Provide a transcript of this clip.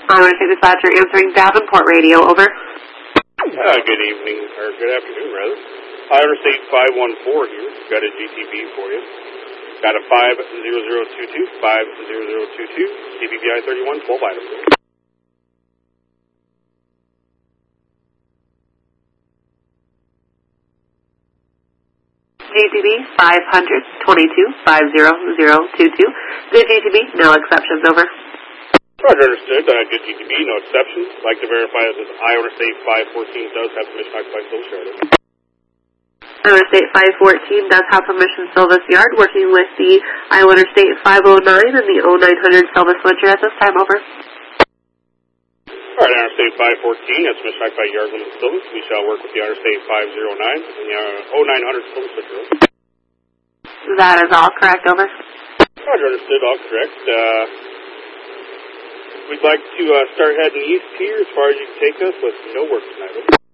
Iowa State Dispatcher answering Davenport Radio, over. Good evening, or good afternoon, rather. Iowa State 514 here. Got a GTB for you. Got a 50022, 50022, CBBI 31, 12 items. GTB 500-22-50022. Good GTB, no exceptions, over. Roger, understood. Good GTB, no exceptions. Like to verify that this Iowa State 514 does have permission to occupy Silva Yard. Iowa State 514 does have permission Silva Yard, working with the Iowa State 509 and the 0900 Silva Switcher at this time, over. All right, Iowa State 514, that's permission to occupy Yard Limit Silva. We shall work with the Iowa State 509 and the 0900 Silva Switcher. That is all correct, over. Roger, understood, all correct. We'd like to start heading east here as far as you can take us with no work tonight.